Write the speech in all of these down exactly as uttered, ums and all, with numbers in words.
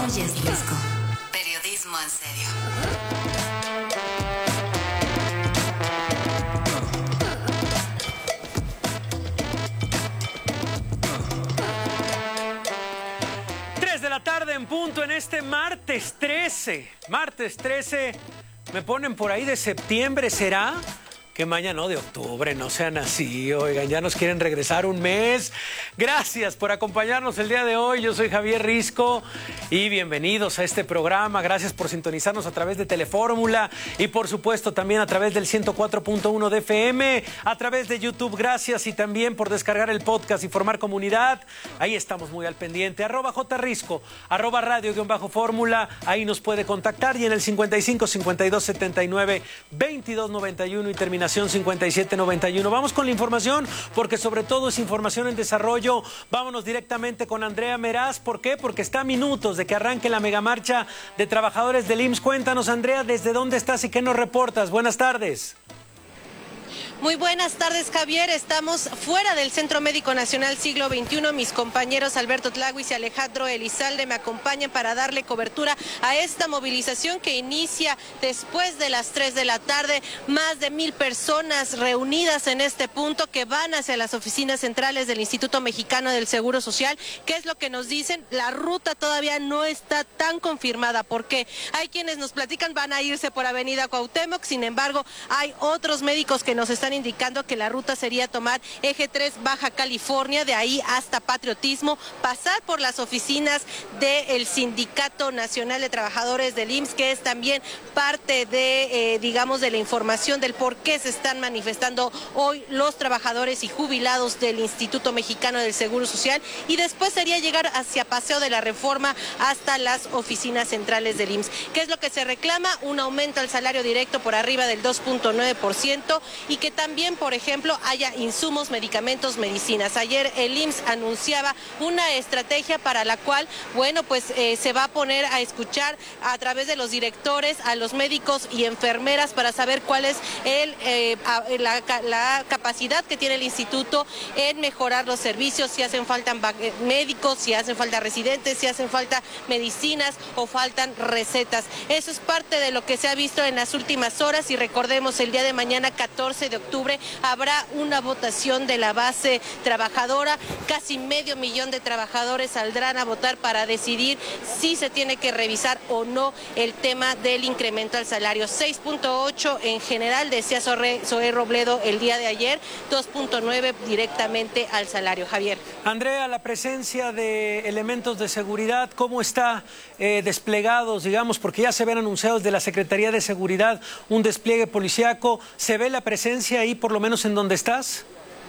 Oyes Risco. Periodismo en serio. tres de la tarde en punto en este martes trece. Martes trece, me ponen por ahí de septiembre, ¿será? Que mañana, no, de octubre, no sean así, oigan, ya nos quieren regresar un mes. Gracias por acompañarnos el día de hoy. Yo soy Javier Risco y bienvenidos a este programa. Gracias por sintonizarnos a través de Telefórmula y por supuesto también a través del ciento cuatro punto uno de F M, a través de YouTube. Gracias y también por descargar el podcast y formar comunidad. Ahí estamos muy al pendiente. Arroba J Risco, arroba radio guión bajo fórmula. Ahí nos puede contactar y en el cincuenta y cinco, cincuenta y dos, setenta y nueve, veintidós, noventa y uno y terminación cincuenta y siete noventa y uno. Vamos con la información porque sobre todo es información en desarrollo. Vámonos directamente con Andrea Meraz. ¿Por qué? Porque está a minutos de que arranque la megamarcha de trabajadores del I M S S. Cuéntanos, Andrea, ¿desde dónde estás y qué nos reportas? Buenas tardes. Muy buenas tardes, Javier. Estamos fuera del Centro Médico Nacional Siglo veintiuno. Mis compañeros Alberto Tlahuis y Alejandro Elizalde me acompañan para darle cobertura a esta movilización que inicia después de las tres de la tarde. Más de mil personas reunidas en este punto que van hacia las oficinas centrales del Instituto Mexicano del Seguro Social. ¿Qué es lo que nos dicen? La ruta todavía no está tan confirmada porque hay quienes nos platican van a irse por Avenida Cuauhtémoc. Sin embargo, hay otros médicos que nos están indicando que la ruta sería tomar Eje tres Baja California, de ahí hasta Patriotismo, pasar por las oficinas del Sindicato Nacional de Trabajadores del I M S S, que es también parte de, eh, digamos, de la información del por qué se están manifestando hoy los trabajadores y jubilados del Instituto Mexicano del Seguro Social, y después sería llegar hacia Paseo de la Reforma hasta las oficinas centrales del I M S S. ¿Qué es lo que se reclama? Un aumento al salario directo por arriba del dos punto nueve por ciento y que también, por ejemplo, haya insumos, medicamentos, medicinas. Ayer el I M S S anunciaba una estrategia para la cual, bueno, pues eh, se va a poner a escuchar a través de los directores a los médicos y enfermeras para saber cuál es el, eh, la, la capacidad que tiene el instituto en mejorar los servicios, si hacen falta médicos, si hacen falta residentes, si hacen falta medicinas o faltan recetas. Eso es parte de lo que se ha visto en las últimas horas y recordemos, el día de mañana, catorce de octubre, habrá una votación de la base trabajadora. Casi medio millón de trabajadores saldrán a votar para decidir si se tiene que revisar o no el tema del incremento al salario. seis punto ocho en general, decía Zoé Robledo el día de ayer, dos punto nueve directamente al salario. Javier. Andrea, la presencia de elementos de seguridad, ¿cómo está eh, desplegados, digamos, porque ya se ven anunciados de la Secretaría de Seguridad un despliegue policíaco? ¿Se ve la presencia ahí, por lo menos en donde estás?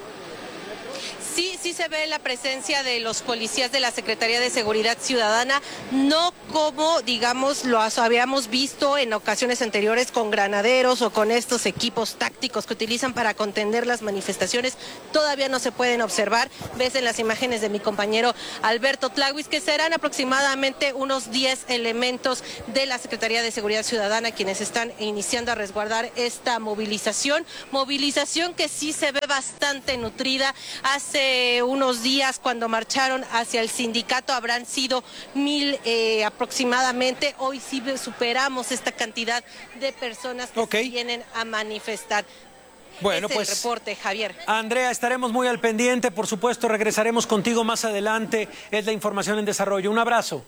Sí, sí se ve la presencia de los policías de la Secretaría de Seguridad Ciudadana, no como, digamos, lo habíamos visto en ocasiones anteriores con granaderos o con estos equipos tácticos que utilizan para contender las manifestaciones. Todavía no se pueden observar. Ves en las imágenes de mi compañero Alberto Tlahuis que serán aproximadamente unos diez elementos de la Secretaría de Seguridad Ciudadana quienes están iniciando a resguardar esta movilización. Movilización que sí se ve bastante nutrida. Hace unos días cuando marcharon hacia el sindicato habrán sido mil eh, aproximadamente. Hoy sí superamos esta cantidad de personas que okay. vienen a manifestar. Bueno, es pues, el reporte, Javier. Andrea, estaremos muy al pendiente. Por supuesto, regresaremos contigo más adelante. Es la información en desarrollo. Un abrazo.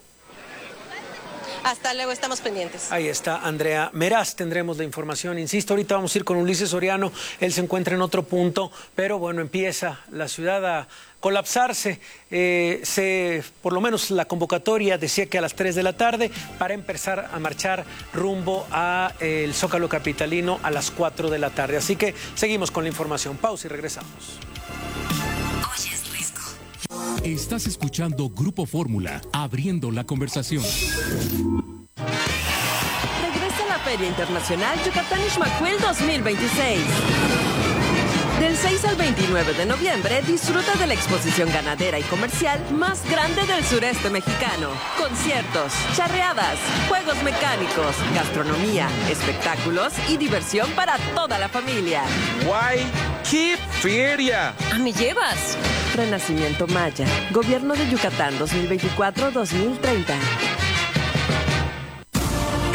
Hasta luego, estamos pendientes. Ahí está Andrea Meraz, tendremos la información. Insisto, ahorita vamos a ir con Ulises Soriano, él se encuentra en otro punto, pero bueno, empieza la ciudad a colapsarse. Eh, se, por lo menos la convocatoria decía que a las tres de la tarde para empezar a marchar rumbo a eh, el Zócalo capitalino a las cuatro de la tarde. Así que seguimos con la información. Pausa y regresamos. Estás escuchando Grupo Fórmula, abriendo la conversación. Regresa a la Feria Internacional Yucatán Ixmaquil dos mil veintiséis. Del seis al veintinueve de noviembre, disfruta de la exposición ganadera y comercial más grande del sureste mexicano. Conciertos, charreadas, juegos mecánicos, gastronomía, espectáculos y diversión para toda la familia. ¡Guay! ¡Qué feria! ¿A me llevas? Renacimiento Maya, Gobierno de Yucatán dos mil veinticuatro a dos mil treinta.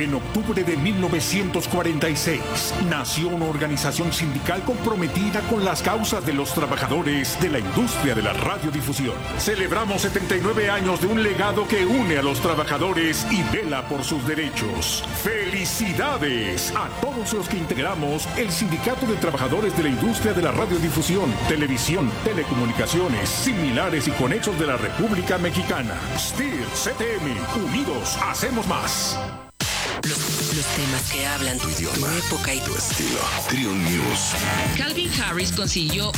En octubre de mil novecientos cuarenta y seis, nació una organización sindical comprometida con las causas de los trabajadores de la industria de la radiodifusión. Celebramos setenta y nueve años de un legado que une a los trabajadores y vela por sus derechos. ¡Felicidades a todos los que integramos el Sindicato de Trabajadores de la Industria de la Radiodifusión, Televisión, Telecomunicaciones, Similares y Conexos de la República Mexicana! S T I R C T M, unidos hacemos más. Los, los temas que hablan tu idioma, tu época y tu estilo. Trio News. Calvin Harris consiguió